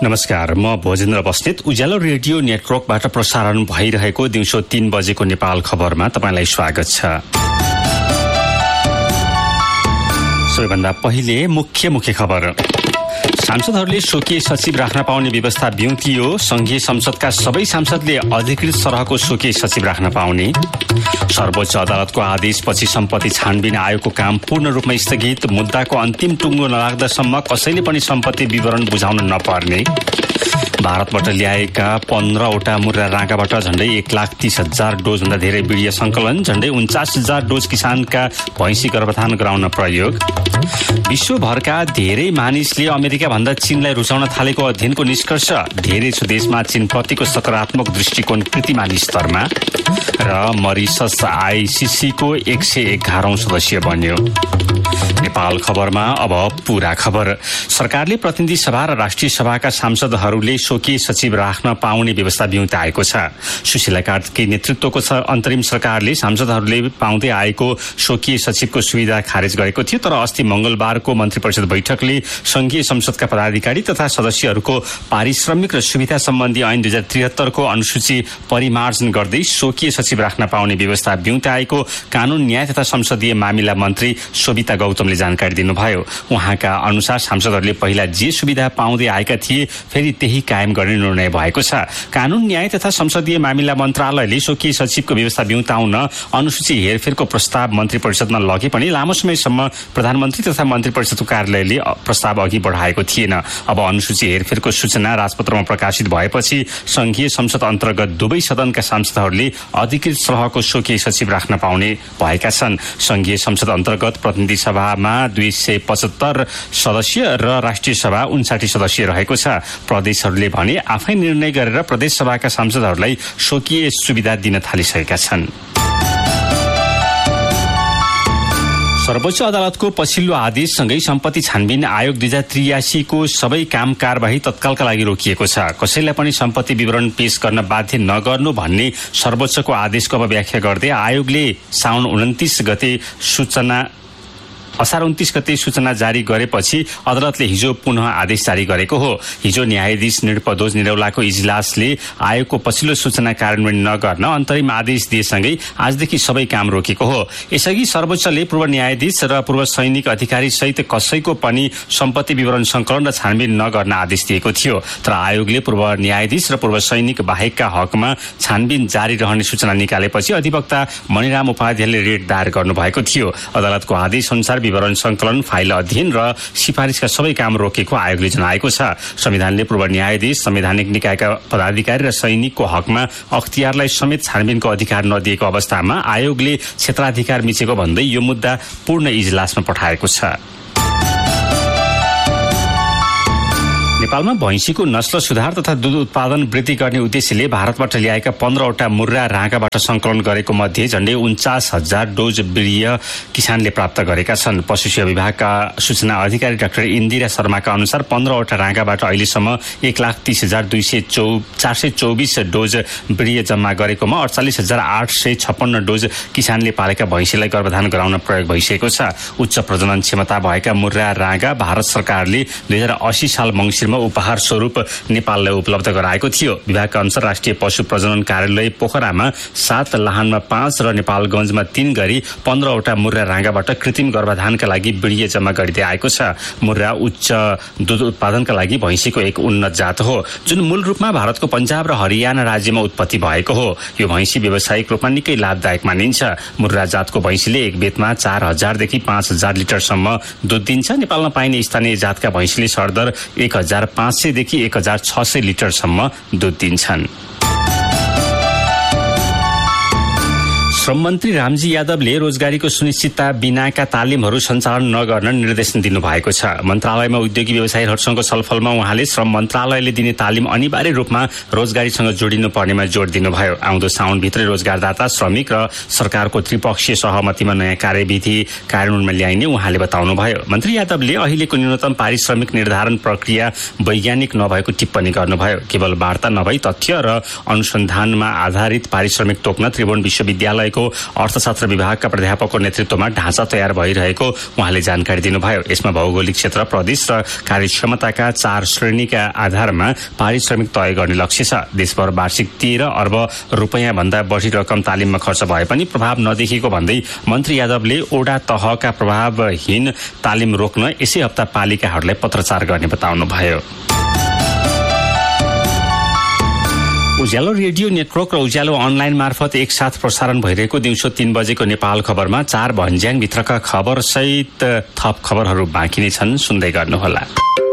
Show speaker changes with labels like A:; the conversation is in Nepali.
A: नमस्कार, म भोजेन्द्र बस्नेत। उज्यालो रेडियो नेटवर्कबाट प्रसारण भइरहेको दिउँसो 3 बजेको नेपाल खबरमा तपाईंलाई स्वागत छ। सबैभन्दा पहिले मुख्य खबर। सांसदहरूले स्वकीय सचिव राख्न पाउने व्यवस्था ब्युतियो। संघीय संसदका सबै सांसदले अधिकृत सरहको स्वकीय सचिव राख्न पाउने। सर्वोच्च अदालतको आदेशपछि सम्पत्ति छानबिन आयोगको काम पूर्ण रूपमा स्थगित। मुद्दाको अन्तिम टुङ्गो नलाग्दासम्म कसैले पनि सम्पत्ति विवरण बुझाउन नपर्ने। भारतबाट ल्याएका 15वटा मुर्रा राँगाबाट झण्डै 1,30,000 डोजभन्दा धेरै वीर्य संकलन। झण्डै 49,000 डोज किसानका भैँसी गर्भधान गराउन प्रयोग। विश्वभरका धेरै मानिसले अमेरिका भन्दा चीनलाई रुचाउन थालेको अध्ययनको निष्कर्ष। धेरै देशमा चीनप्रतिको सकारात्मक दृष्टिकोण कीर्तिमान स्तरमा। र मरिसस आईसीसीको 111औं सदस्य बन्यो। नेपाल खबरमा अब पूरा खबर। सरकारले प्रतिनिधि सभा र राष्ट्रिय सभाका सांसदहरूले स्वकीय सचिव राख्न पाउने व्यवस्था ब्युताएको छ। सुशीला कार्की नेतृत्वको अन्तरिम सरकारले सांसदहरूले पाउँदै आएको स्वकीय सचिवको सुविधा खारेज गरेको थियो। तर अस्ति मंगलबारको मन्त्री परिषद बैठकले संघीय संसदका पदाधिकारी तथा सदस्यहरूको पारिश्रमिक र सुविधा सम्बन्धी ऐन 2073 को अनुसूची परिमार्जन गर्दै स्वकीय सचिव राख्न पाउने व्यवस्था ब्युताएको कानून न्याय तथा संसदीय मामिला मन्त्री शोभिता गौतमले जानकारी दिनुभयो। उहाँका अनुसार सांसदहरूले पहिला जे सुविधा पाउँदै आएका थिए फेरि त्यही कायम गर्ने निर्णय भएको छ। कानून न्याय तथा संसदीय मामिला मन्त्रालयले स्वकीय सचिवको व्यवस्था ब्युताउन अनुसूची हेरफेरको प्रस्ताव मन्त्री परिषदमा लगे पनि लामो समयसम्म प्रधानमन्त्री तथा मन्त्री परिषदको कार्यालयले प्रस्ताव अघि बढाएको थिएन। अब अनुसूची हेरफेरको सूचना राजपत्रमा प्रकाशित भएपछि संघीय संसद अन्तर्गत दुवै सदनका सांसदहरूले अधिकृत सरहको स्वकीय सचिव राख्न पाउने भएका छन्। संघीय संसद अन्तर्गत प्रतिनिधि सभामा 275 सदस्य र राष्ट्रिय सभा 59 सदस्य रहेको छ। प्रदेशहरूले भने आफै निर्णय गरेर प्रदेश सभाका सांसदहरूलाई स्वकीय सुविधा दिन थालिसकेका छन्। सर्वोच्च अदालतको पछिल्लो आदेशसँगै सम्पत्ति छानबिन आयोग 2083 को सबै काम कारबाही तत्कालका लागि रोकिएको छ। कसैलाई पनि सम्पत्ति विवरण पेश गर्न बाध्य नगर्नु भन्ने सर्वोच्चको आदेशको अब व्याख्या गर्दै आयोगले असार 29 गते सूचना जारी गरेपछि अदालतले हिजो पुनः आदेश जारी गरेको हो। हिजो न्यायाधीश निरपदोज निरौलाको इजलासले आयोगको पछिल्लो सूचना कार्यान्वयन नगर्न अन्तरिम आदेश दिएसँगै आजदेखि सबै काम रोकेको हो। यसअघि सर्वोच्चले पूर्व न्यायाधीश र पूर्व सैनिक अधिकारी सहित कसैको पनि सम्पत्ति विवरण संकलन र छानबिन नगर्न आदेश दिएको थियो। तर आयोगले पूर्व न्यायाधीश र पूर्व सैनिक बाहेकका हकमा छानबिन जारी रहने सूचना निकालेपछि अधिवक्ता मणिराम उपाध्यायले रिट दायर गर्नुभएको थियो। अदालतको आदेश अनुसार विवरण संकलन, फाइल अध्ययन र सिफारिसका सबै काम रोकेको आयोगले जनाएको छ। संविधानले पूर्व न्यायाधीश, संवैधानिक निकायका पदाधिकारी र सैनिकको हकमा अख्तियारलाई समेत छानबिनको अधिकार नदिएको अवस्थामा आयोगले क्षेत्राधिकार मिचेको भन्दै यो मुद्दा पूर्ण इजलासमा पठाएको छ। नेपालमा भैँसीको नस्ल सुधार तथा दूध उत्पादन वृद्धि गर्ने उद्देश्यले भारतबाट ल्याएका 15वटा मुर्रा राँगाबाट संकलन गरेको मध्ये झण्डै 49,000 डोज वीर्य किसानले प्राप्त गरेका छन्। पशुसेवा विभागका सूचना अधिकारी डाक्टर इन्दिरा शर्माका अनुसार 15वटा राँगाबाट अहिलेसम्म 1,30,424 डोज वीर्य जम्मा गरेकोमा 48,856 डोज किसानले पालेका भैँसीलाई गर्भधान गराउन प्रयोग भइसकेको छ। उच्च प्रजनन क्षमता भएका मुर्रा राँगा भारत सरकारले 2080 साल मङ्सिरमा उपहार स्वरूप नेपाललाई उपलब्ध गराएको थियो। विभागका अनुसार राष्ट्रिय पशु प्रजनन कार्यालय पोखरामा 7, लाहानमा 5 र नेपालगञ्जमा 3 गरी 15वटा मुर्रा राँगाबाट कृत्रिम गर्भधानका लागि वीर्य जम्मा गरिँदै आएको छ। मुर्रा उच्च दूध उत्पादनका लागि भैँसीको एक उन्नत जात हो, जुन मूल रूपमा भारतको पञ्जाब र हरियाणा राज्यमा उत्पत्ति भएको हो। यो भैँसी व्यावसायिक रूपमा निकै लाभदायक मानिन्छ। मुर्रा जातको भैँसीले एक बेतमा 4,000 देखि 5,000 लिटरसम्म दूध दिन्छ। नेपालमा पाइने स्थानीय जातका भैँसीले सरदर 1,500 देखि 1,600 लिटरसम्म दूध दिन्छन्। श्रम मन्त्री रामजी यादवले रोजगारीको सुनिश्चितता बिनाका तालिमहरू सञ्चालन नगर्न निर्देशन दिनुभएको छ। मन्त्रालयमा उद्योगी व्यवसायीहरूसँग छलफलमा उहाँले श्रम मन्त्रालयले दिने तालिम अनिवार्य रूपमा रोजगारीसँग जोडिनु पर्नेमा जोड दिनुभयो। आउँदो साउनभित्रै रोजगारदाता, श्रमिक र सरकारको त्रिपक्षीय सहमतिमा नयाँ कार्यविधि कार्यान्वयनमा ल्याइने उहाँले बताउनुभयो। मन्त्री यादवले अहिलेको न्यूनतम पारिश्रमिक निर्धारण प्रक्रिया वैज्ञानिक नभएको टिप्पणी गर्नुभयो। केवल वार्ता नभई तथ्य र अनुसन्धानमा आधारित पारिश्रमिक तोक्न त्रिभुवन विश्वविद्यालय विश्वविद्यालयको अर्थशास्त्र विभागका प्राध्यापकको नेतृत्वमा ढाँचा तयार भइरहेको उहाँले जानकारी दिनुभयो। यसमा भौगोलिक क्षेत्र, प्रदेश र कार्यक्षमताका 4 श्रेणीका आधारमा पारिश्रमिक तय गर्ने लक्ष्य छ। देशभर वार्षिक 13 अर्ब रुपैयाँ भन्दा बढी रकम तालिममा खर्च भए पनि प्रभाव नदेखिएको भन्दै मन्त्री यादवले ओडा तहका प्रभावहीन तालिम रोक्न यसै हप्ता पालिकाहरूलाई पत्रचार गर्ने बताउनुभयो। उज्यालो रेडियो नेटवर्क र उज्यालो अनलाइन मार्फत एकसाथ प्रसारण भइरहेको दिउँसो 3 बजेको नेपाल खबरमा 4 भन्ज्याङ भित्रका खबर सहित थप खबरहरू बाँकी नै छन्, सुन्दै गर्नुहोला।